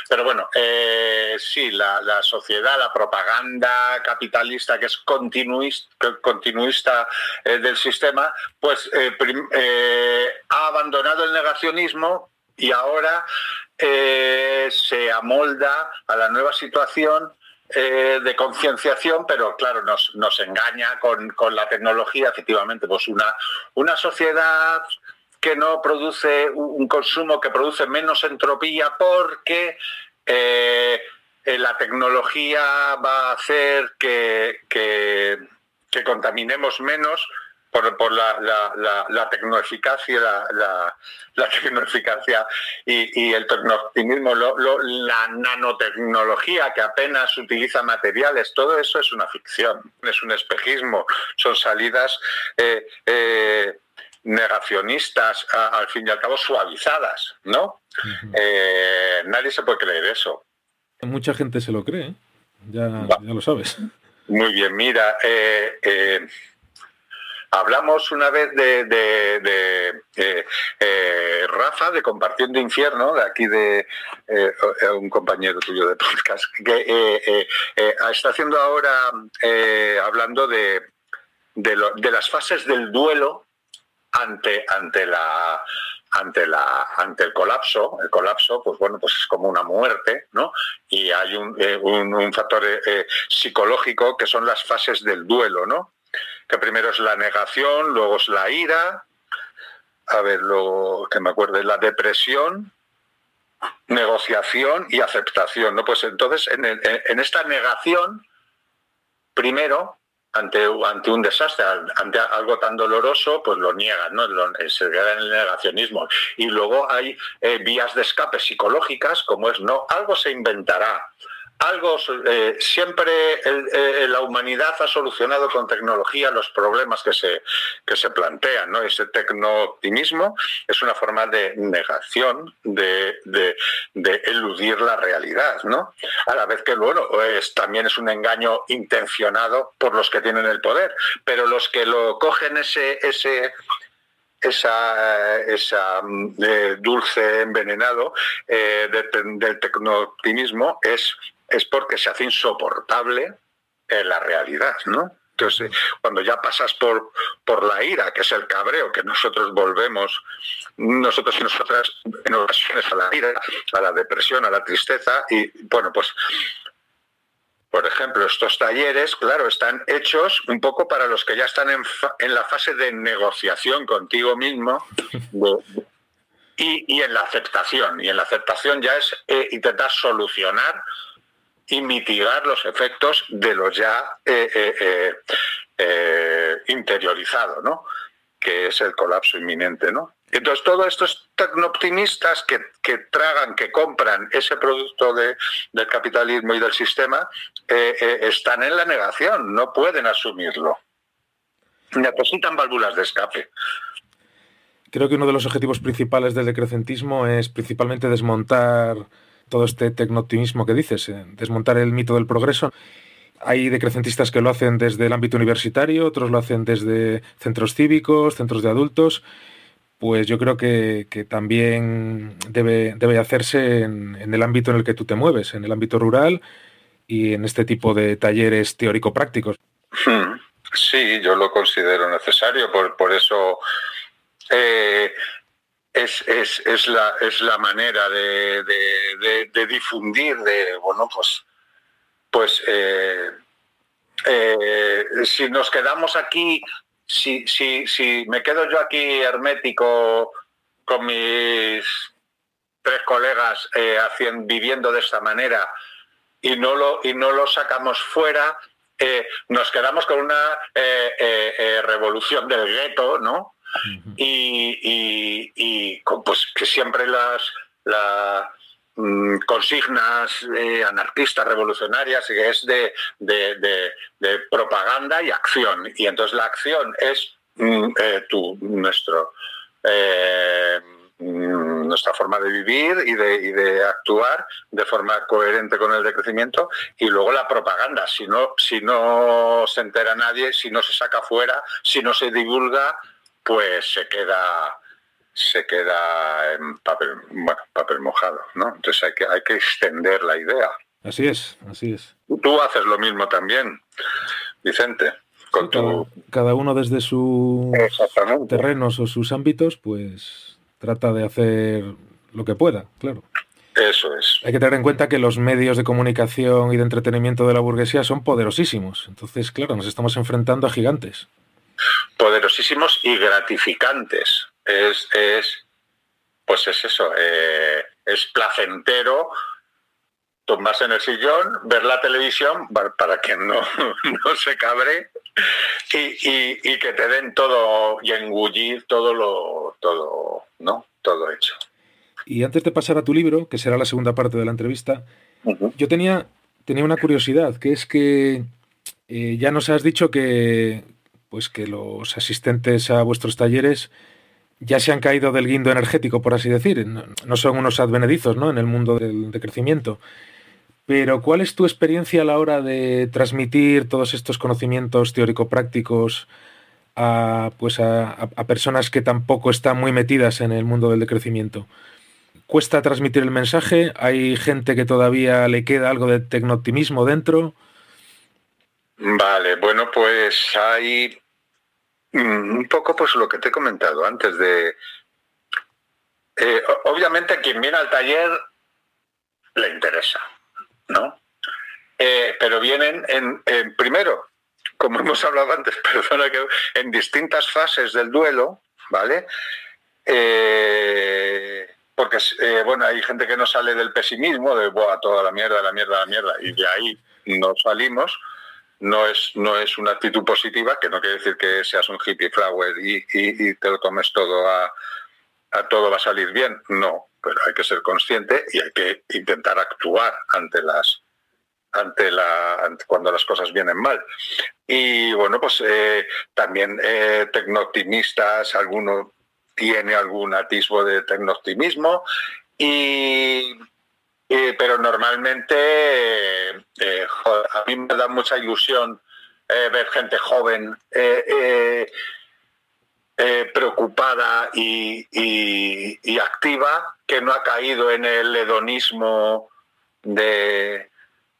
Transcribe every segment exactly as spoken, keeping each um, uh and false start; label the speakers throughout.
Speaker 1: Pero bueno, eh, sí, la, la sociedad, la propaganda capitalista que es continuista, continuista eh, del sistema, pues eh, prim, eh, ha abandonado el negacionismo y ahora eh, se amolda a la nueva situación eh, de concienciación, pero claro, nos, nos engaña con, con la tecnología, efectivamente, pues una, una sociedad que no produce un consumo, que produce menos entropía porque eh, la tecnología va a hacer que, que, que contaminemos menos por, por la, la, la, la tecnoeficacia, la, la, la tecnoeficacia y, y el tecnooptimismo, lo, lo, la nanotecnología que apenas utiliza materiales, todo eso es una ficción, es un espejismo, son salidas eh, eh, negacionistas, a, al fin y al cabo suavizadas, ¿no? Uh-huh. Eh, nadie se puede creer eso.
Speaker 2: Mucha gente se lo cree, ¿eh? ya, ya lo sabes.
Speaker 1: Muy bien, mira, eh, eh, hablamos una vez de, de, de eh, eh, Rafa, de Compartiendo Infierno, de aquí de eh, un compañero tuyo de podcast, que eh, eh, eh, está haciendo ahora, eh, hablando de, de, lo, de las fases del duelo ante, ante la... ante la ante el colapso. El colapso, pues bueno, pues es como una muerte, ¿no? Y hay un, eh, un, un factor eh, psicológico que son las fases del duelo, ¿no? Que primero es la negación, luego es la ira, a ver, lo que me acuerdo es la depresión, negociación y aceptación, ¿no? Pues entonces en, el, en esta negación, primero, ante, ante un desastre, ante algo tan doloroso, pues lo niegan, ¿no? Lo, se queda en el negacionismo. Y luego hay eh, vías de escape psicológicas, como es, no, algo se inventará. Algo, eh, siempre el, eh, la humanidad ha solucionado con tecnología los problemas que se, que se plantean, ¿no? Ese tecno-optimismo es una forma de negación, de, de, de eludir la realidad, ¿no? A la vez que, bueno, es, también es un engaño intencionado por los que tienen el poder, pero los que lo cogen ese... ese esa, esa eh, dulce envenenado eh, de, del tecno-optimismo es, es porque se hace insoportable eh, la realidad, ¿no? Entonces, cuando ya pasas por, por la ira, que es el cabreo, que nosotros volvemos, nosotros y nosotras, en ocasiones a la ira, a la depresión, a la tristeza, y bueno, pues... Por ejemplo, estos talleres, claro, están hechos un poco para los que ya están en, fa en la fase de negociación contigo mismo de, y, y en la aceptación. Y en la aceptación ya es eh, intentar solucionar y mitigar los efectos de lo ya eh, eh, eh, eh, interiorizado, ¿no? Que es el colapso inminente, ¿no? Entonces, todos estos tecnooptimistas que, que tragan, que compran ese producto de, del capitalismo y del sistema, eh, eh, están en la negación, no pueden asumirlo. Necesitan válvulas de escape.
Speaker 2: Creo que uno de los objetivos principales del decrecentismo es principalmente desmontar todo este tecnooptimismo que dices, eh, desmontar el mito del progreso. Hay decrecentistas que lo hacen desde el ámbito universitario, otros lo hacen desde centros cívicos, centros de adultos. Pues yo creo que, que también debe, debe hacerse en, en el ámbito en el que tú te mueves, en el ámbito rural y en este tipo de talleres teórico-prácticos.
Speaker 1: Sí, yo lo considero necesario, por, por eso eh, es, es, es, la, es la manera de, de, de, de difundir, de, bueno, pues, pues eh, eh, si nos quedamos aquí... Si, si, si me quedo yo aquí hermético con mis tres colegas eh, haciendo, viviendo de esta manera y no lo, y no lo sacamos fuera, eh, nos quedamos con una eh, eh, eh, revolución del gueto, ¿no? Uh-huh. Y, y, y pues que siempre las... La, consignas eh, anarquistas, revolucionarias, que es de, de, de, de propaganda y acción. Y entonces la acción es mm, eh, tu, nuestro, eh, mm, nuestra forma de vivir y de, y de actuar de forma coherente con el decrecimiento. Y luego la propaganda. Si no, si no se entera nadie, si no se saca fuera, si no se divulga, pues se queda... se queda en papel, bueno, papel mojado, ¿no? Entonces hay que, hay que extender la idea.
Speaker 2: Así es, así es.
Speaker 1: Tú haces lo mismo también, Vicente. Con
Speaker 2: Sí, cada,
Speaker 1: tu...
Speaker 2: cada uno desde sus terrenos o sus ámbitos, pues trata de hacer lo que pueda, claro.
Speaker 1: Eso es.
Speaker 2: Hay que tener en cuenta que los medios de comunicación y de entretenimiento de la burguesía son poderosísimos. Entonces, claro, nos estamos enfrentando a gigantes.
Speaker 1: Poderosísimos y gratificantes. Es, es pues es eso, eh, es placentero tomarse en el sillón, ver la televisión, para que no, no se cabre, y, y, y que te den todo y engullir todo lo, todo, ¿no? Todo hecho.
Speaker 2: Y antes de pasar a tu libro, que será la segunda parte de la entrevista, uh-huh. yo tenía, tenía una curiosidad, que es que eh, ya nos has dicho que, pues que los asistentes a vuestros talleres ya se han caído del guindo energético, por así decir. No, no son unos advenedizos, ¿no?, en el mundo del decrecimiento. Pero ¿cuál es tu experiencia a la hora de transmitir todos estos conocimientos teórico-prácticos a, pues a, a personas que tampoco están muy metidas en el mundo del decrecimiento? ¿Cuesta transmitir el mensaje? ¿Hay gente que todavía le queda algo de tecnooptimismo dentro?
Speaker 1: Vale, bueno, pues hay un poco pues lo que te he comentado antes de... Eh, obviamente quien viene al taller le interesa, ¿no? Eh, pero vienen en, en primero, como hemos hablado antes, perdona que en distintas fases del duelo, ¿vale? Eh, porque eh, bueno, hay gente que no sale del pesimismo, de buah, toda la mierda, la mierda, la mierda, y de ahí no salimos. No es, no es una actitud positiva, que no quiere decir que seas un hippie flower y, y, y te lo tomes todo a, a todo va a salir bien. No, pero hay que ser consciente y hay que intentar actuar ante las ante la ante cuando las cosas vienen mal. Y bueno, pues eh, también eh, tecnooptimistas, alguno tiene algún atisbo de tecnooptimismo y Eh, pero normalmente eh, eh, joder, a mí me da mucha ilusión eh, ver gente joven eh, eh, eh, preocupada y, y, y activa, que no ha caído en el hedonismo de,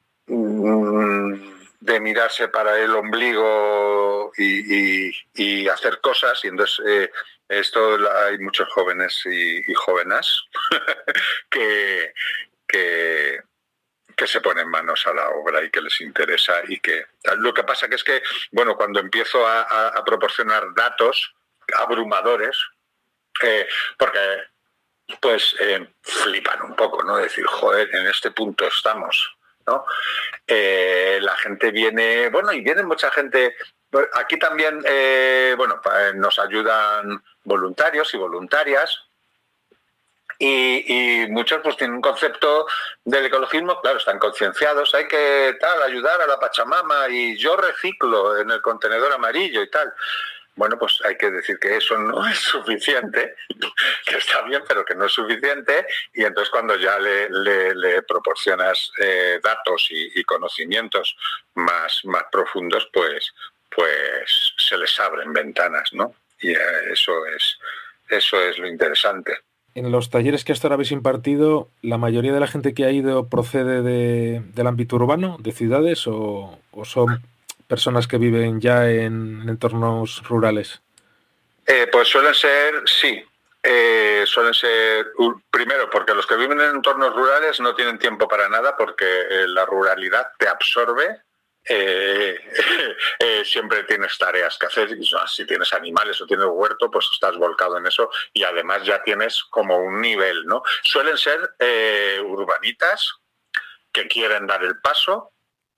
Speaker 1: de mirarse para el ombligo y, y, y hacer cosas. Y entonces eh, esto hay muchos jóvenes y, y jóvenes que Que, que se ponen manos a la obra y que les interesa y que lo que pasa que es que bueno, cuando empiezo a, a, a proporcionar datos abrumadores eh, porque pues eh, flipan un poco, ¿no? Decir, joder, en este punto estamos, ¿no? Eh, la gente viene, bueno, y viene mucha gente. Aquí también eh, bueno, nos ayudan voluntarios y voluntarias. Y, y muchos pues tienen un concepto del ecologismo, claro, están concienciados, hay que tal ayudar a la Pachamama y yo reciclo en el contenedor amarillo y tal. Bueno, pues hay que decir que eso no es suficiente, que está bien, pero que no es suficiente, y entonces cuando ya le, le, le proporcionas eh, datos y, y conocimientos más, más profundos, pues, pues se les abren ventanas, ¿no? Y eh, eso es, eso es lo interesante.
Speaker 2: En los talleres que hasta ahora habéis impartido, ¿la mayoría de la gente que ha ido procede de, del ámbito urbano, de ciudades, o, o son personas que viven ya en, en entornos rurales?
Speaker 1: Eh, pues suelen ser, sí, eh, suelen ser, primero, porque los que viven en entornos rurales no tienen tiempo para nada, porque eh, la ruralidad te absorbe. Eh, eh, siempre tienes tareas que hacer, y si tienes animales o tienes huerto, pues estás volcado en eso y además ya tienes como un nivel, ¿no? Suelen ser eh, urbanitas que quieren dar el paso,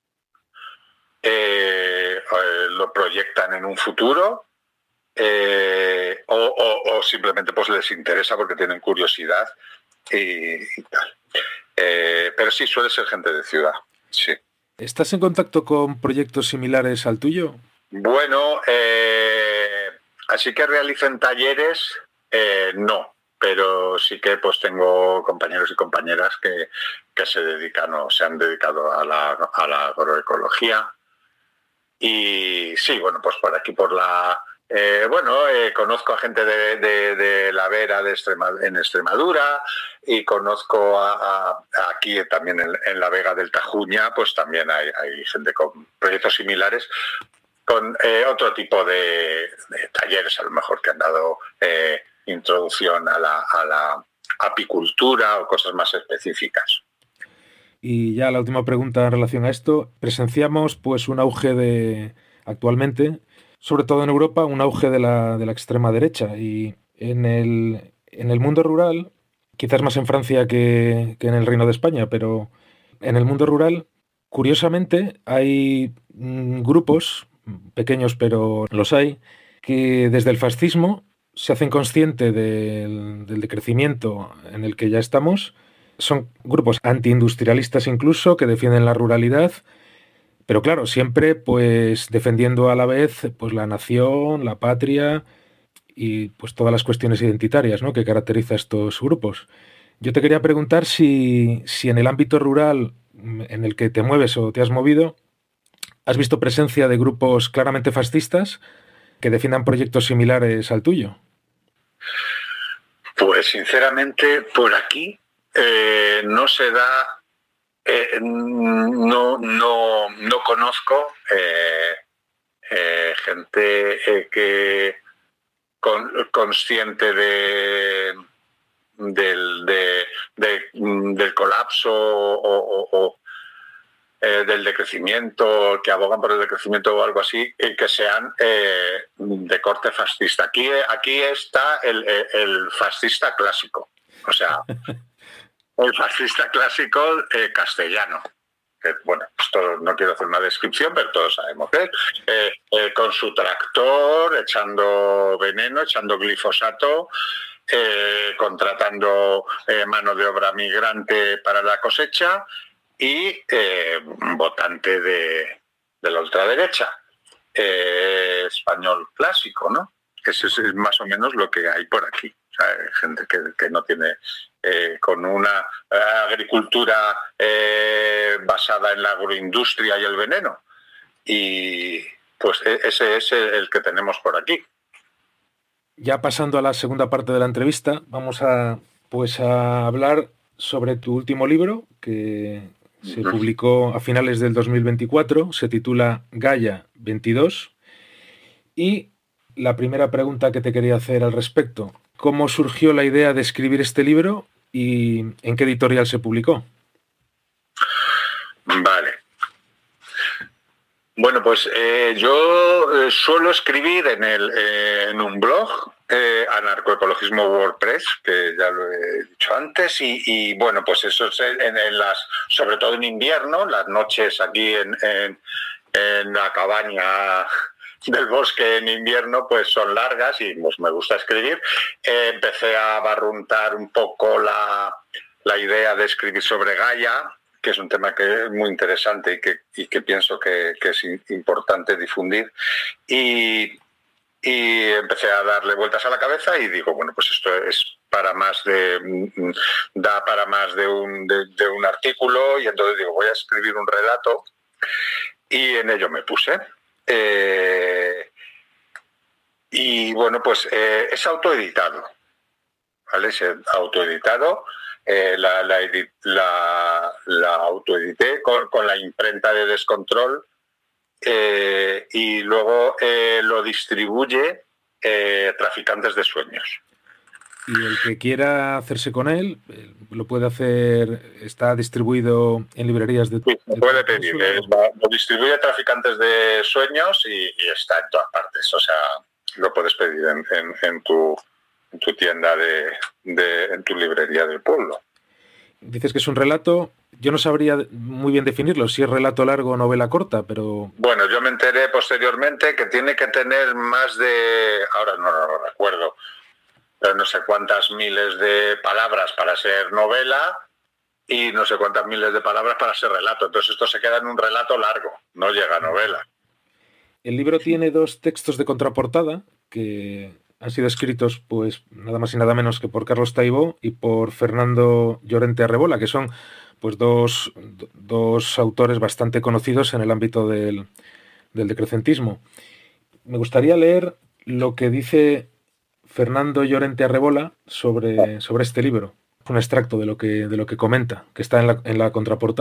Speaker 1: eh, eh, lo proyectan en un futuro eh, o, o, o simplemente pues les interesa porque tienen curiosidad y, y tal. Eh, pero sí, suele ser gente de ciudad, sí.
Speaker 2: ¿Estás en contacto con proyectos similares al tuyo?
Speaker 1: Bueno, eh, así que realicen talleres, eh, no, pero sí que pues tengo compañeros y compañeras que, que se dedican o se han dedicado a la, a la agroecología. Y sí, bueno, pues por aquí, por la Eh, bueno, eh, conozco a gente de, de, de la Vera de Extrema, en Extremadura, y conozco a, a, aquí también en, en la Vega del Tajuña, pues también hay, hay gente con proyectos similares, con eh, otro tipo de, de talleres, a lo mejor, que han dado eh, introducción a la, a la apicultura o cosas más específicas.
Speaker 2: Y ya la última pregunta en relación a esto. Presenciamos pues un auge de, actualmente, sobre todo en Europa, un auge de la, de la extrema derecha. Y en el, en el mundo rural, quizás más en Francia que, que en el Reino de España, pero en el mundo rural, curiosamente, hay mm, grupos, pequeños pero los hay, que desde el fascismo se hacen consciente del, del decrecimiento en el que ya estamos. Son grupos antiindustrialistas incluso, que defienden la ruralidad, pero claro, siempre pues defendiendo a la vez pues la nación, la patria y pues todas las cuestiones identitarias, ¿no?, que caracteriza a estos grupos. Yo te quería preguntar si, si en el ámbito rural en el que te mueves o te has movido, has visto presencia de grupos claramente fascistas que defiendan proyectos similares al tuyo.
Speaker 1: Pues sinceramente, por aquí eh, no se da, eh, no, no, no conozco eh, eh, gente eh, que con, consciente de, del, de, de, del colapso o, o, o eh, del decrecimiento, que abogan por el decrecimiento o algo así, eh, que sean eh, de corte fascista. Aquí, aquí está el, el fascista clásico, o sea, el fascista clásico eh, castellano. Que, bueno, esto no quiero hacer una descripción, pero todos sabemos que eh, eh, con su tractor, echando veneno, echando glifosato, eh, contratando eh, mano de obra migrante para la cosecha, y eh, votante de, de la ultraderecha, eh, español clásico, ¿no? Eso es más o menos lo que hay por aquí. O sea, hay gente que, que no tiene, eh, con una agricultura eh, basada en la agroindustria y el veneno. Y pues ese es el que tenemos por aquí.
Speaker 2: Ya pasando a la segunda parte de la entrevista, vamos a, pues a hablar sobre tu último libro, que se publicó a finales del dos mil veinticuatro, se titula Gaia veintidós, y la primera pregunta que te quería hacer al respecto: ¿cómo surgió la idea de escribir este libro y en qué editorial se publicó?
Speaker 1: Vale. Bueno, pues eh, yo eh, suelo escribir en, el, eh, en un blog, eh, Anarcoecologismo WordPress, que ya lo he dicho antes, y, y bueno, pues eso es en, en las, sobre todo en invierno, las noches aquí en, en, en la cabaña del bosque en invierno pues son largas y pues me gusta escribir. Eh, empecé a barruntar un poco la, la idea de escribir sobre Gaia, que es un tema que es muy interesante y que, y que pienso que, que es importante difundir. Y, y empecé a darle vueltas a la cabeza y digo, bueno, pues esto es para más de, da para más de un, de, de un artículo, y entonces digo, voy a escribir un relato, y en ello me puse. Eh, y bueno, pues eh, es autoeditado, ¿vale? Es autoeditado. Eh, la, la, edit, la, la autoedité con, con la imprenta de Descontrol, eh, y luego eh, lo distribuye eh, Traficantes de Sueños.
Speaker 2: Y el que quiera hacerse con él, lo puede hacer, está distribuido en librerías de...
Speaker 1: Sí, se puede pedir, eh, lo distribuye Traficantes de Sueños y, y está en todas partes, o sea, lo puedes pedir en, en, en tu... en tu tienda de, de, en tu librería del pueblo.
Speaker 2: Dices que es un relato, yo no sabría muy bien definirlo, si es relato largo o novela corta, pero...
Speaker 1: Bueno, yo me enteré posteriormente que tiene que tener más de, ahora no lo recuerdo, pero no sé cuántas miles de palabras para ser novela y no sé cuántas miles de palabras para ser relato. Entonces esto se queda en un relato largo, no llega a novela.
Speaker 2: El libro tiene dos textos de contraportada que han sido escritos pues nada más y nada menos que por Carlos Taibó y por Fernando Llorente Arrebola, que son pues dos, dos autores bastante conocidos en el ámbito del, del decrecentismo. Me gustaría leer lo que dice Fernando Llorente Arrebola sobre, sobre este libro. Un extracto de lo que, de lo que comenta, que está en la, en la contraportada.